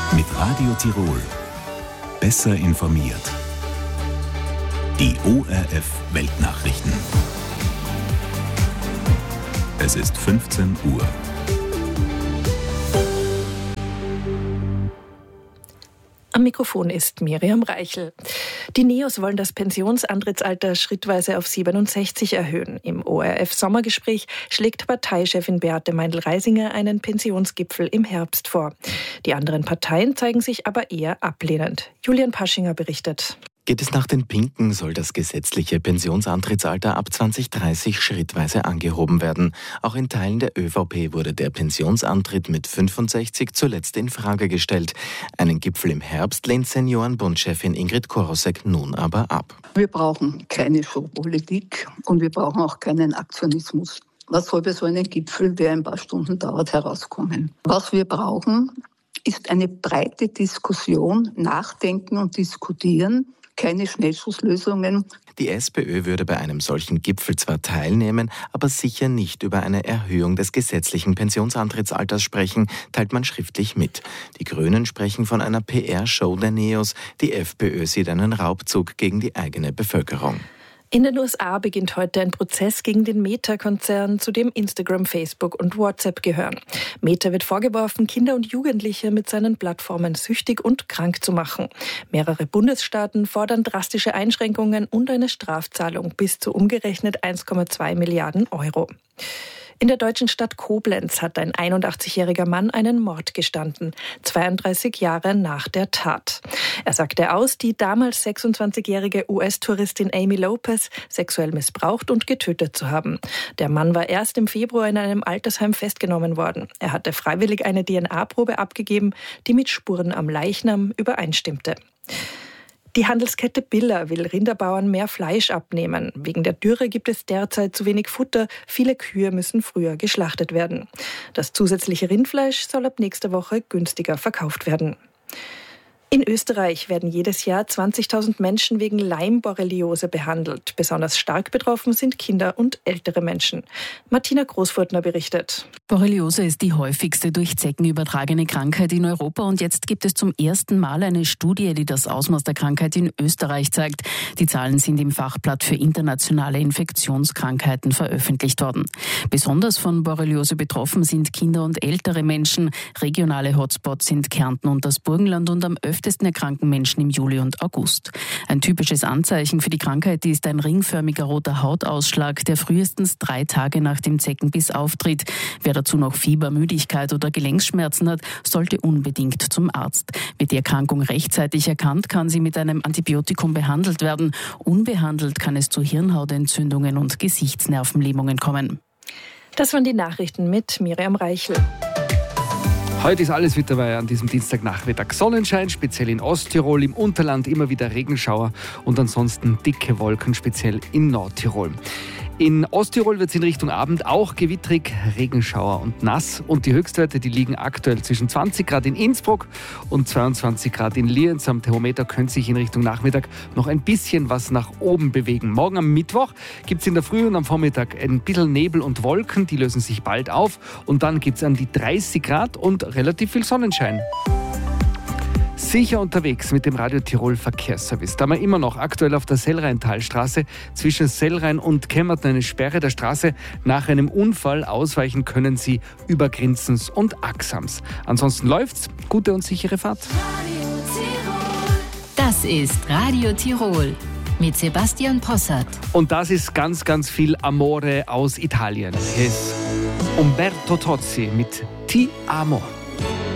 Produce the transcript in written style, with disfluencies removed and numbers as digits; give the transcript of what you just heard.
Mit Radio Tirol. Besser informiert. Die ORF Weltnachrichten. Es ist 15 Uhr. Am Mikrofon ist Miriam Reichel. Die NEOS wollen das Pensionsantrittsalter schrittweise auf 67 erhöhen. Im ORF-Sommergespräch schlägt Parteichefin Beate Meindl-Reisinger einen Pensionsgipfel im Herbst vor. Die anderen Parteien zeigen sich aber eher ablehnend. Julian Paschinger berichtet. Geht es nach den Pinken, soll das gesetzliche Pensionsantrittsalter ab 2030 schrittweise angehoben werden. Auch in Teilen der ÖVP wurde der Pensionsantritt mit 65 zuletzt in Frage gestellt. Einen Gipfel im Herbst lehnt Seniorenbundchefin Ingrid Korosek nun aber ab. Wir brauchen keine Showpolitik und wir brauchen auch keinen Aktionismus. Was soll bei so einem Gipfel, der ein paar Stunden dauert, herauskommen? Was wir brauchen, ist eine breite Diskussion, nachdenken und diskutieren. Keine Schnellschusslösungen. Die SPÖ würde bei einem solchen Gipfel zwar teilnehmen, aber sicher nicht über eine Erhöhung des gesetzlichen Pensionsantrittsalters sprechen, teilt man schriftlich mit. Die Grünen sprechen von einer PR-Show der NEOS, die FPÖ sieht einen Raubzug gegen die eigene Bevölkerung. In den USA beginnt heute ein Prozess gegen den Meta-Konzern, zu dem Instagram, Facebook und WhatsApp gehören. Meta wird vorgeworfen, Kinder und Jugendliche mit seinen Plattformen süchtig und krank zu machen. Mehrere Bundesstaaten fordern drastische Einschränkungen und eine Strafzahlung bis zu umgerechnet 1,2 Milliarden Euro. In der deutschen Stadt Koblenz hat ein 81-jähriger Mann einen Mord gestanden, 32 Jahre nach der Tat. Er sagte aus, die damals 26-jährige US-Touristin Amy Lopez sexuell missbraucht und getötet zu haben. Der Mann war erst im Februar in einem Altersheim festgenommen worden. Er hatte freiwillig eine DNA-Probe abgegeben, die mit Spuren am Leichnam übereinstimmte. Die Handelskette Billa will Rinderbauern mehr Fleisch abnehmen. Wegen der Dürre gibt es derzeit zu wenig Futter. Viele Kühe müssen früher geschlachtet werden. Das zusätzliche Rindfleisch soll ab nächster Woche günstiger verkauft werden. In Österreich werden jedes Jahr 20.000 Menschen wegen Leimborreliose behandelt. Besonders stark betroffen sind Kinder und ältere Menschen. Martina Großfurtner berichtet. Borreliose ist die häufigste durch Zecken übertragene Krankheit in Europa und jetzt gibt es zum ersten Mal eine Studie, die das Ausmaß der Krankheit in Österreich zeigt. Die Zahlen sind im Fachblatt für internationale Infektionskrankheiten veröffentlicht worden. Besonders von Borreliose betroffen sind Kinder und ältere Menschen. Regionale Hotspots sind Kärnten und das Burgenland und am öftesten erkranken Menschen im Juli und August. Ein typisches Anzeichen für die Krankheit ist ein ringförmiger roter Hautausschlag, der frühestens 3 Tage nach dem Zeckenbiss auftritt. Wer dazu noch Fieber, Müdigkeit oder Gelenkschmerzen hat, sollte unbedingt zum Arzt. Wird die Erkrankung rechtzeitig erkannt, kann sie mit einem Antibiotikum behandelt werden. Unbehandelt kann es zu Hirnhautentzündungen und Gesichtsnervenlähmungen kommen. Das waren die Nachrichten mit Miriam Reichel. Heute ist alles wieder dabei an diesem Dienstagnachmittag. Sonnenschein, speziell in Osttirol, im Unterland immer wieder Regenschauer und ansonsten dicke Wolken, speziell in Nordtirol. In Osttirol wird es in Richtung Abend auch gewittrig, Regenschauer und nass. Und die Höchstwerte, die liegen aktuell zwischen 20 Grad in Innsbruck und 22 Grad in Lienz. Am Thermometer könnte sich in Richtung Nachmittag noch ein bisschen was nach oben bewegen. Morgen am Mittwoch gibt es in der Früh und am Vormittag ein bisschen Nebel und Wolken. Die lösen sich bald auf. Und dann gibt es an die 30 Grad und relativ viel Sonnenschein. Sicher unterwegs mit dem Radio Tirol Verkehrsservice. Da haben wir immer noch aktuell auf der Sellrheintalstraße zwischen Sellrhein und Kemmerten eine Sperre der Straße. Nach einem Unfall ausweichen können Sie über Grinzens und Axams. Ansonsten läuft's. Gute und sichere Fahrt. Das ist Radio Tirol mit Sebastian Possart. Und das ist ganz, ganz viel Amore aus Italien. Hier ist Umberto Tozzi mit Ti Amo.